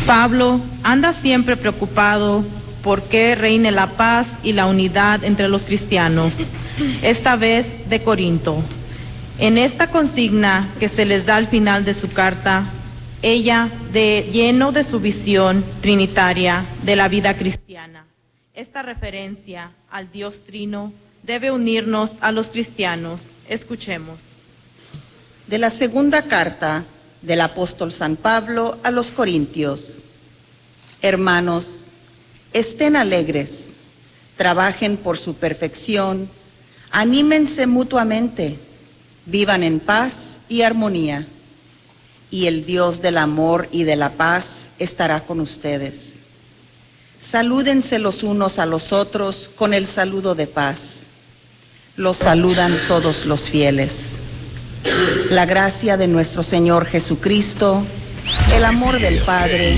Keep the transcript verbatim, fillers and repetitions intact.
Pablo anda siempre preocupado por que reine la paz y la unidad entre los cristianos, esta vez de Corinto. En esta consigna que se les da al final de su carta, ella, de lleno de su visión trinitaria de la vida cristiana, esta referencia al Dios Trino debe unirnos a los cristianos. Escuchemos. De la segunda carta del apóstol San Pablo a los Corintios. Hermanos, estén alegres, trabajen por su perfección, anímense mutuamente, vivan en paz y armonía, y el Dios del amor y de la paz estará con ustedes. Salúdense los unos a los otros con el saludo de paz. Los saludan todos los fieles. La gracia de nuestro Señor Jesucristo, el amor del Padre